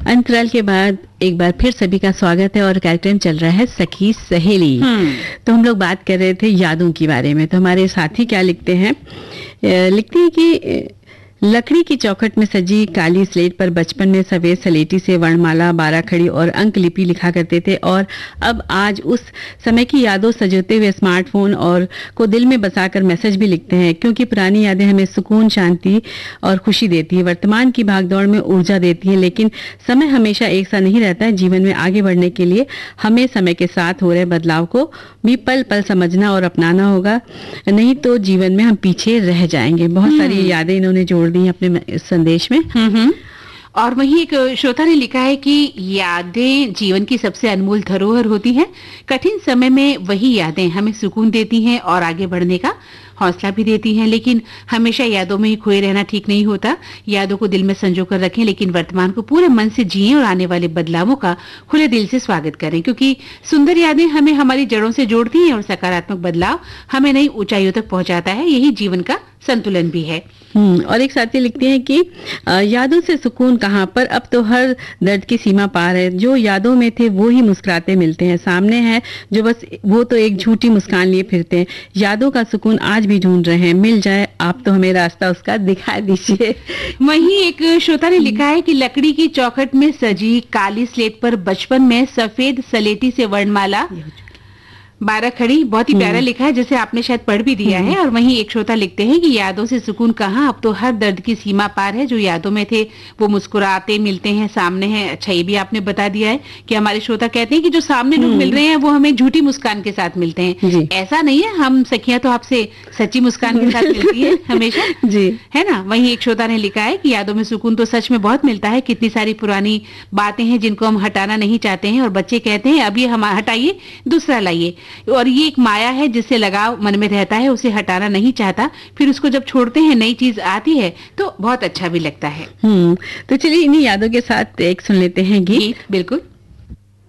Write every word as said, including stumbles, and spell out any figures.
अंतराल के बाद एक बार फिर सभी का स्वागत है और कार्यक्रम चल रहा है सखी सहेली। तो हम लोग बात कर रहे थे यादों के बारे में। तो हमारे साथी क्या लिखते हैं, लिखते हैं कि लकड़ी की चौखट में सजी काली स्लेट पर बचपन में सफेद सलेटी से वर्णमाला, बाराखड़ी और अंक लिपि लिखा करते थे और अब आज उस समय की यादों सजोते हुए स्मार्टफोन और को दिल में बसाकर मैसेज भी लिखते हैं, क्योंकि पुरानी यादें हमें सुकून, शांति और खुशी देती है, वर्तमान की भागदौड़ में ऊर्जा देती है। लेकिन समय हमेशा एक सा नहीं रहता है। जीवन में आगे बढ़ने के लिए हमें समय के साथ हो रहे बदलाव को भी पल पल समझना और अपनाना होगा, नहीं तो जीवन में हम पीछे रह जाएंगे। बहुत सारी यादें इन्होंने जोड़ दी अपने संदेश में। हम्म और वहीं एक श्रोता ने लिखा है कि यादें जीवन की सबसे अनमोल धरोहर होती हैं। कठिन समय में वही यादें हमें सुकून देती हैं और आगे बढ़ने का हौसला भी देती हैं। लेकिन हमेशा यादों में ही खोए रहना ठीक नहीं होता। यादों को दिल में संजो कर रखें, लेकिन वर्तमान को पूरे मन से जिएं और आने वाले बदलावों का खुले दिल से स्वागत करें, क्योंकि सुंदर यादें हमें हमारी जड़ों से जोड़ती हैं और सकारात्मक बदलाव हमें नई ऊंचाइयों तक पहुंचाता है। यही जीवन का संतुलन भी है। हम्म और एक साथी लिखते हैं कि यादों से सुकून कहाँ पर, अब तो हर दर्द की सीमा पार है। जो यादों में थे वो ही मुस्कुराते मिलते हैं, सामने है जो बस वो तो एक झूठी मुस्कान लिए फिरते हैं। यादों का सुकून आज भी ढूंढ रहे हैं, मिल जाए आप तो हमें रास्ता उसका दिखा दीजिए। वहीं एक श्रोता ने लिखा है कि लकड़ी की चौखट में सजी काली स्लेट पर बचपन में सफेद सलेटी से वर्णमाला, बाराखड़ी, बहुत ही प्यारा लिखा है, जैसे आपने शायद पढ़ भी दिया है। और वहीं एक श्रोता लिखते हैं कि यादों से सुकून कहाँ, अब तो हर दर्द की सीमा पार है। जो यादों में थे वो मुस्कुराते मिलते हैं, सामने हैं। अच्छा, ये भी आपने बता दिया है कि हमारे श्रोता कहते हैं कि जो सामने लोग मिल रहे हैं वो हमें झूठी मुस्कान के साथ मिलते हैं। ऐसा नहीं है, हम सखियां तो आपसे सच्ची मुस्कान के साथ मिलती है हमेशा, जी है ना। वहीं एक श्रोता ने लिखा है कि यादों में सुकून तो सच में बहुत मिलता है। कितनी सारी पुरानी बातें हैं जिनको हम हटाना नहीं चाहते हैं और बच्चे कहते हैं अब ये हम हटाइए, दूसरा लाइए, और ये एक माया है जिससे लगाव मन में रहता है, उसे हटाना नहीं चाहता। फिर उसको जब छोड़ते हैं नई चीज आती है तो बहुत अच्छा भी लगता है। हम्म तो चलिए इन्हीं यादों के साथ एक सुन लेते हैं गीत। बिल्कुल।